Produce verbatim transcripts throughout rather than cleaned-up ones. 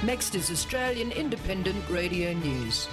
Next is Australian Independent Radio News.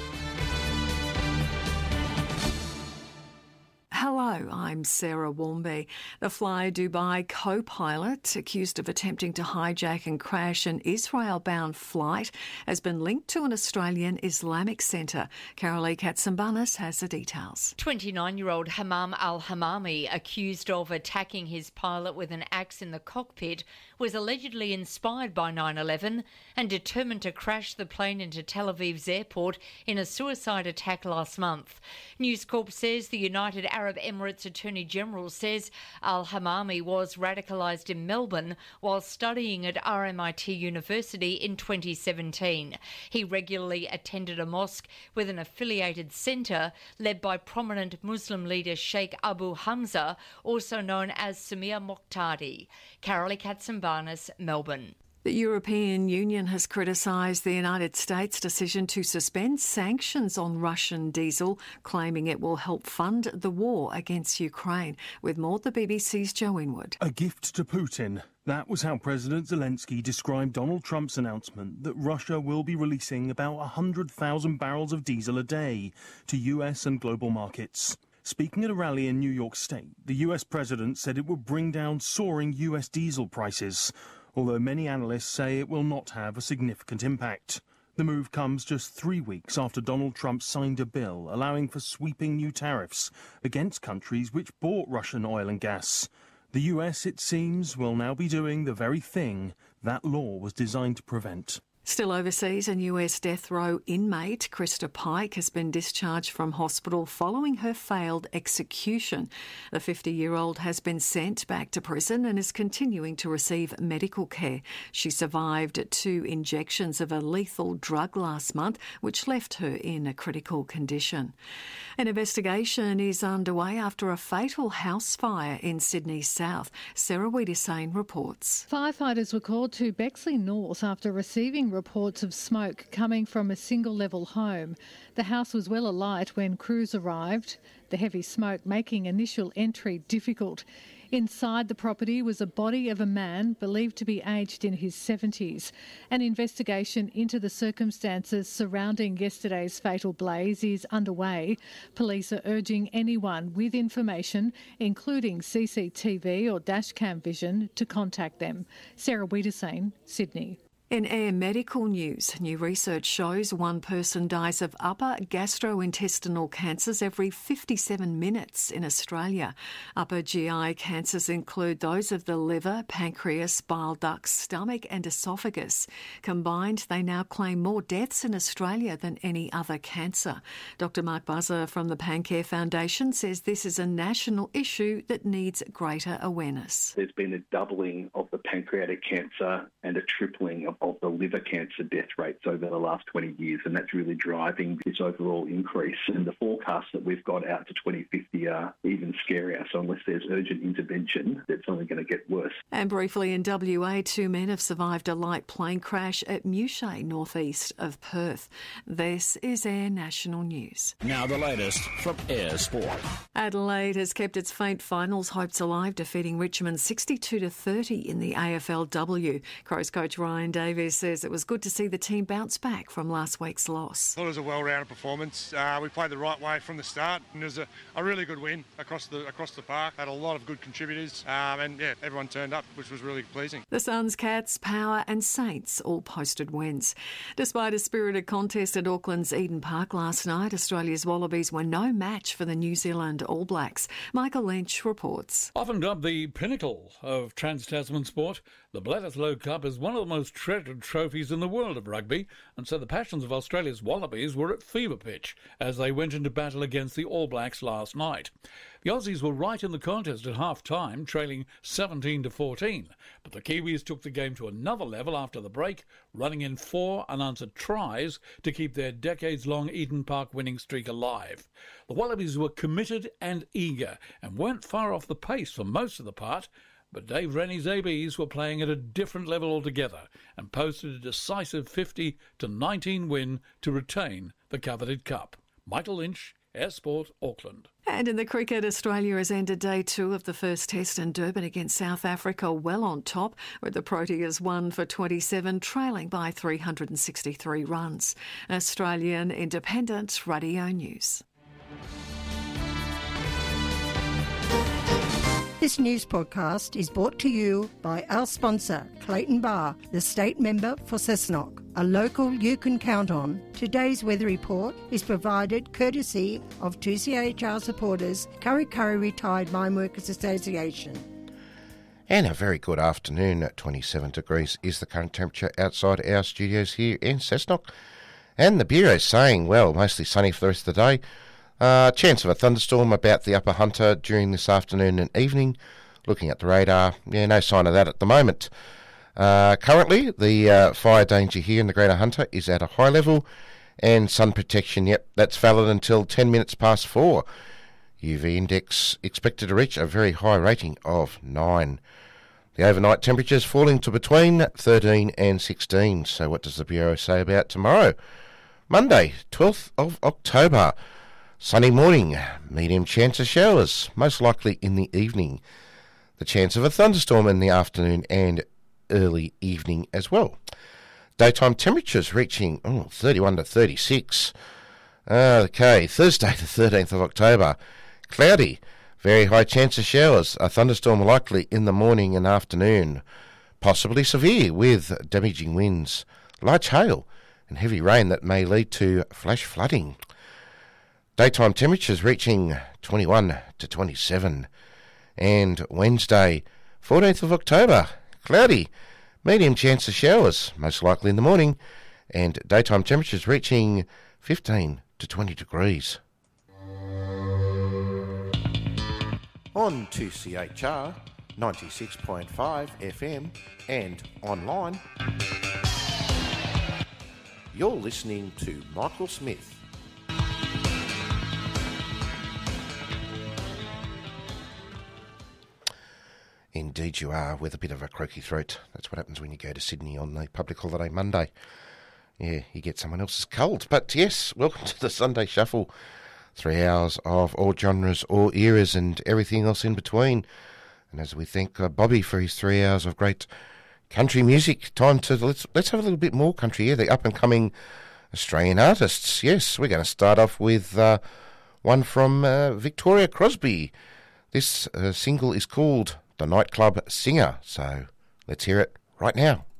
Hello, I'm Sarah Warmby. The Fly Dubai co-pilot accused of attempting to hijack and crash an Israel-bound flight has been linked to an Australian Islamic centre. Carolee Katsambanis has the details. twenty-nine-year-old Hammam al-Hammami, accused of attacking his pilot with an axe in the cockpit, was allegedly inspired by nine eleven and determined to crash the plane into Tel Aviv's airport in a suicide attack last month. News Corp says the United Arab Emirates Attorney General says al-Hammami was radicalised in Melbourne while studying at R M I T University in twenty seventeen. He regularly attended a mosque with an affiliated centre led by prominent Muslim leader Sheikh Abu Hamza, also known as Samir Moqtadi. Carolee Katsambanis, Melbourne. The European Union has criticised the United States' decision to suspend sanctions on Russian diesel, claiming it will help fund the war against Ukraine. With more, the B B C's Joe Inwood. A gift to Putin. That was how President Zelensky described Donald Trump's announcement that Russia will be releasing about one hundred thousand barrels of diesel a day to U S and global markets. Speaking at a rally in New York State, the U S president said it would bring down soaring U S diesel prices, although many analysts say it will not have a significant impact. The move comes just three weeks after Donald Trump signed a bill allowing for sweeping new tariffs against countries which bought Russian oil and gas. The U S, it seems, will now be doing the very thing that law was designed to prevent. Still overseas, a U S death row inmate, Krista Pike, has been discharged from hospital following her failed execution. The fifty-year-old has been sent back to prison and is continuing to receive medical care. She survived two injections of a lethal drug last month, which left her in a critical condition. An investigation is underway after a fatal house fire in Sydney South. Sarah Wiedesane reports. Firefighters were called to Bexley North after receiving reports of smoke coming from a single-level home. The house was well alight when crews arrived, the heavy smoke making initial entry difficult. Inside the property was a body of a man believed to be aged in his seventies. An investigation into the circumstances surrounding yesterday's fatal blaze is underway. Police are urging anyone with information, including C C T V or dashcam vision, to contact them. Sarah Wiedesane, Sydney. In air medical news, new research shows one person dies of upper gastrointestinal cancers every fifty-seven minutes in Australia. Upper G I cancers include those of the liver, pancreas, bile ducts, stomach and esophagus. Combined, they now claim more deaths in Australia than any other cancer. Doctor Mark Buzzer from the Pancare Foundation says this is a national issue that needs greater awareness. There's been a doubling of the pancreatic cancer and a tripling of of the liver cancer death rates over the last twenty years, and that's really driving this overall increase. And the forecasts that we've got out to twenty fifty are even scarier, so unless there's urgent intervention, it's only going to get worse. And briefly in W A, two men have survived a light plane crash at Mewshay, northeast of Perth. This is Air National News. Now the latest from Air Sport. Adelaide has kept its faint finals hopes alive, defeating Richmond sixty-two to thirty in the A F L W. Crows coach Ryan Davies says it was good to see the team bounce back from last week's loss. I thought it was a well-rounded performance. Uh, we played the right way from the start, and it was a, a really good win across the across the park. Had a lot of good contributors, um, and yeah, everyone turned up, which was really pleasing. The Suns, Cats, Power and Saints all posted wins. Despite a spirited contest at Auckland's Eden Park last night, Australia's Wallabies were no match for the New Zealand All Blacks. Michael Lynch reports. Often dubbed the pinnacle of trans-Tasman sport, the Bledisloe Cup is one of the most treasured trophies in the world of rugby, and so the passions of Australia's Wallabies were at fever pitch as they went into battle against the All Blacks last night. The Aussies were right in the contest at half-time, trailing seventeen to fourteen, but the Kiwis took the game to another level after the break, running in four unanswered tries to keep their decades-long Eden Park winning streak alive. The Wallabies were committed and eager and weren't far off the pace for most of the part, but Dave Rennie's A Bs were playing at a different level altogether and posted a decisive fifty to nineteen win to retain the coveted cup. Michael Lynch, Air Sport, Auckland. And in the cricket, Australia has ended day two of the first test in Durban against South Africa well on top, where the Proteas won for twenty-seven, trailing by three hundred sixty-three runs. Australian Independent Radio News. This news podcast is brought to you by our sponsor, Clayton Bar, the state member for Cessnock, a local you can count on. Today's weather report is provided courtesy of two C H R supporters, Kurri Kurri Retired Mine Workers Association. And a very good afternoon. At twenty-seven degrees is the current temperature outside our studios here in Cessnock. And the Bureau's saying, well, mostly sunny for the rest of the day. Uh, chance of a thunderstorm about the Upper Hunter during this afternoon and evening. Looking at the radar, yeah, no sign of that at the moment. Uh, currently, the uh, fire danger here in the Greater Hunter is at a high level, and sun protection, yep, that's valid until ten minutes past four. U V index expected to reach a very high rating of nine. The overnight temperatures falling to between thirteen and sixteen. So what does the Bureau say about tomorrow? Monday, twelfth of October. Sunny morning, medium chance of showers, most likely in the evening. The chance of a thunderstorm in the afternoon and early evening as well. Daytime temperatures reaching oh, thirty-one to thirty-six. Okay, Thursday the thirteenth of October. Cloudy, very high chance of showers, a thunderstorm likely in the morning and afternoon. Possibly severe with damaging winds, large hail and heavy rain that may lead to flash flooding. Daytime temperatures reaching twenty-one to twenty-seven. And Wednesday, fourteenth of October, cloudy, medium chance of showers, most likely in the morning, and daytime temperatures reaching fifteen to twenty degrees. On two C H R, ninety-six point five F M and online, you're listening to Michael Smith. Indeed you are, with a bit of a croaky throat. That's what happens when you go to Sydney on the public holiday Monday. Yeah, you get someone else's cold. But yes, welcome to the Sunday Shuffle. Three hours of all genres, all eras and everything else in between. And as we thank uh, Bobby for his three hours of great country music, time to, let's let's have a little bit more country here. The up-and-coming Australian artists. Yes, we're going to start off with uh, one from uh, Victoria Crosby. This uh, single is called The Nightclub Singer, so let's hear it right now.